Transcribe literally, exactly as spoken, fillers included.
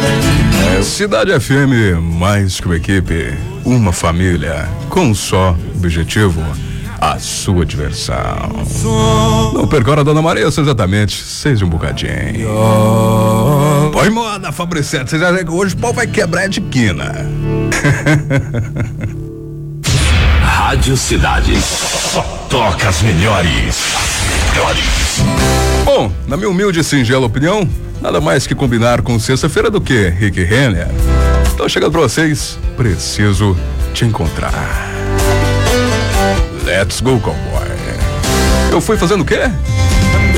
Cidade F M, mais que uma equipe, uma família, com um só objetivo, a sua diversão. Não perca a hora, Dona Maria, exatamente, seja um bocadinho. Põe moda, Fabricete, você já vê que hoje o pau vai quebrar de quina. Rádio Cidade, só toca as melhores. melhores. Bom, na minha humilde e singela opinião, nada mais que combinar com sexta-feira do que Rick Renner. Então chegando pra vocês, preciso te encontrar. Let's go, cowboy. Eu fui fazendo o quê?